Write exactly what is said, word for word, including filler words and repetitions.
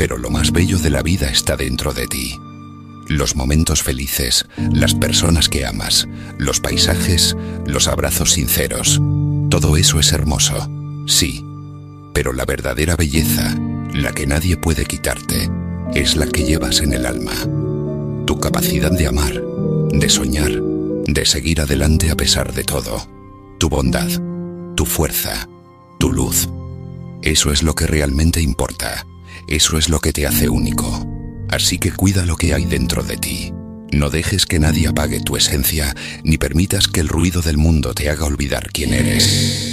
Pero lo más bello de la vida está dentro de ti. Los momentos felices, las personas que amas, los paisajes, los abrazos sinceros. Todo eso es hermoso, sí. Pero la verdadera belleza, la que nadie puede quitarte, es la que llevas en el alma. Tu capacidad de amar, de soñar, de seguir adelante a pesar de todo. Tu bondad, tu fuerza, tu luz. Eso es lo que realmente importa. Eso es lo que te hace único. Así que cuida lo que hay dentro de ti. No dejes que nadie apague tu esencia, ni permitas que el ruido del mundo te haga olvidar quién eres.